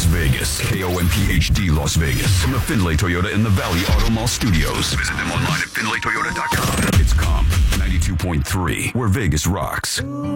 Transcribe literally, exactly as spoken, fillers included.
Vegas. K O M P H D Las Vegas. From the Findlay Toyota in the Valley Auto Mall Studios. Visit them online at Findlay Toyota dot com. It's Comp ninety-two point three, where Vegas rocks.